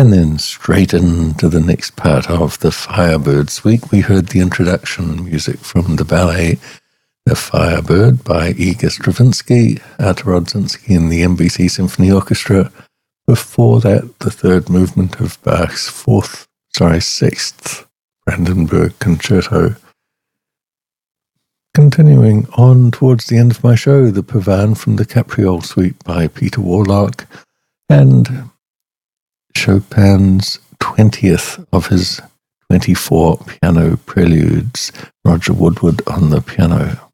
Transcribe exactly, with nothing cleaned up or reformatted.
And then straight into the next part of the Firebird Suite, we heard the introduction music from the ballet The Firebird by Igor Stravinsky, Artur Rodzinski and the N B C Symphony Orchestra. Before that, the third movement of Bach's fourth, sorry, sixth Brandenburg Concerto. Continuing on towards the end of my show, the Pavane from the Capriole Suite by Peter Warlock, and Chopin's twentieth of his twenty-four piano preludes, Roger Woodward on the piano.